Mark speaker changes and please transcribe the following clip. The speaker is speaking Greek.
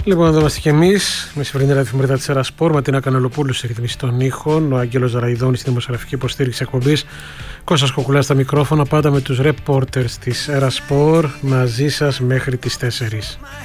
Speaker 1: Λοιπόν, εδώ είμαστε κι εμείς με σημερινή ραδιοφημερίδα της Ερασπορ, με την Ακανελοπούλου σε ρυθμίση των ήχων, ο Άγγελος Ραϊδόνης στη δημοσιογραφική υποστήριξη εκπομπής, Κώστας Κοκουλάς στα μικρόφωνα, πάντα με τους reporters της Ερασπορ μαζί σας μέχρι τις 4.